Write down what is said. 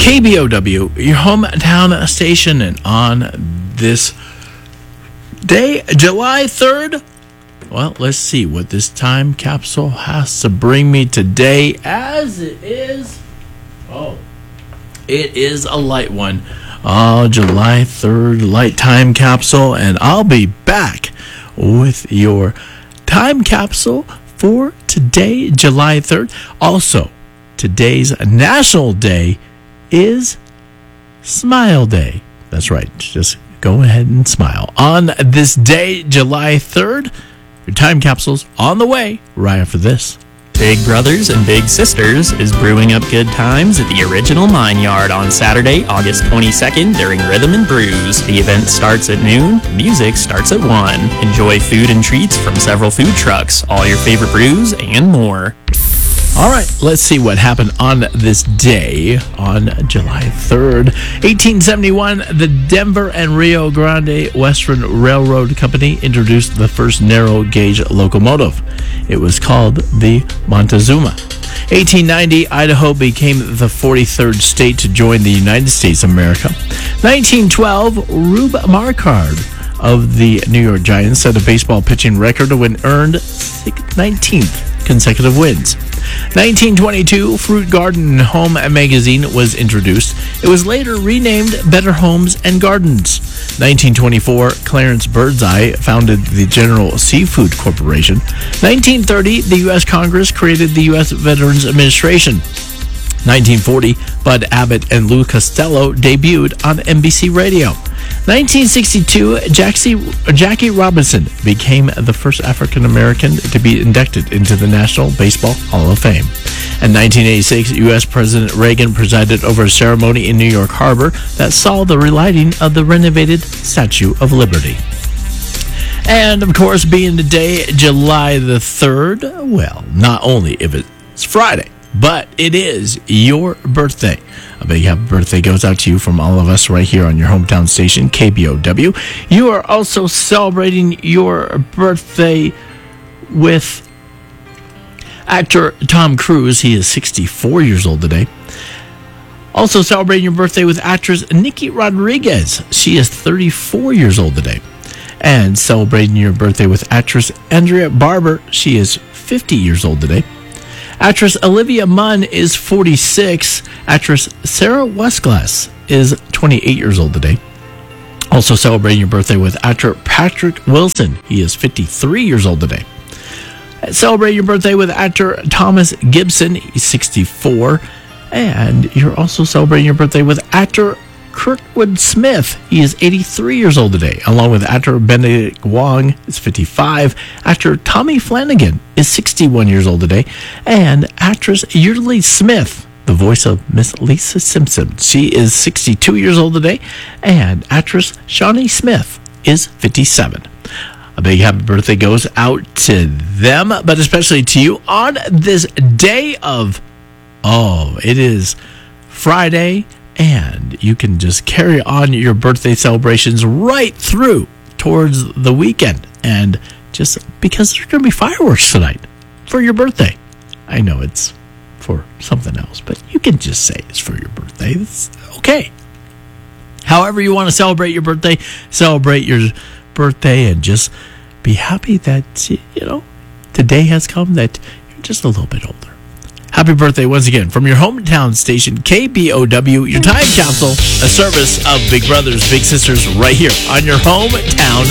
KBOW, your hometown station, and on this day, July 3rd, well, let's see what this time capsule has to bring me today, as it is, it is a light one. July 3rd light time capsule, and I'll be back with your time capsule for today, July 3rd. Also, today's national day is Smile Day. That's right. Just go ahead and smile. On this day, July 3rd, your time capsule's on the way right after this. Big Brothers and Big Sisters is brewing up good times at the Original Mine Yard on Saturday, August 22nd during Rhythm and Brews. The event starts at noon. Music starts at 1. Enjoy food and treats from several food trucks, all your favorite brews, and more. All right, let's see what happened on this day, on July 3rd. 1871, the Denver and Rio Grande Western Railroad Company introduced the first narrow-gauge locomotive. It was called the Montezuma. 1890, Idaho became the 43rd state to join the United States of America. 1912, Rube Marquard of the New York Giants set a baseball pitching record when earned 19th consecutive wins. 1922, Fruit Garden Home magazine was introduced. It was later renamed Better Homes and Gardens. 1924, Clarence Birdseye founded the General Seafood Corporation. 1930, the U.S. Congress created the U.S. Veterans Administration. 1940, Bud Abbott and Lou Costello debuted on NBC Radio. 1962, Jackie Robinson became the first African-American to be inducted into the National Baseball Hall of Fame. In 1986, U.S. President Reagan presided over a ceremony in New York Harbor that saw the relighting of the renovated Statue of Liberty. And, of course, being today, July the 3rd, well, not only if it's Friday, but it is your birthday. A big happy birthday goes out to you from all of us right here on your hometown station, KBOW. You are also celebrating your birthday with actor Tom Cruise. He is 64 years old today. Also celebrating your birthday with actress Nikki Rodriguez. She is 34 years old today. And celebrating your birthday with actress Andrea Barber. She is 50 years old today. Actress Olivia Munn is 46. Actress Sarah Westglass is 28 years old today. Also celebrating your birthday with actor Patrick Wilson. He is 53 years old today. Celebrating your birthday with actor Thomas Gibson. He's 64. And you're also celebrating your birthday with actor Kurtwood Smith. He is 83 years old today, along with actor Benedict Wong is 55. Actor Tommy Flanagan is 61 years old today. And actress Yeardley Smith, the voice of Miss Lisa Simpson, she is 62 years old today. And actress Shawnee Smith is 57. A big happy birthday goes out to them, but especially to you on this day of, it is Friday, and you can just carry on your birthday celebrations right through towards the weekend. And just because there's going to be fireworks tonight for your birthday. I know it's for something else, but you can just say it's for your birthday. It's okay. However you want to celebrate your birthday and just be happy that, today has come, that you're just a little bit older. Happy birthday once again from your hometown station, KBOW, your time capsule, a service of Big Brothers, Big Sisters, right here on your hometown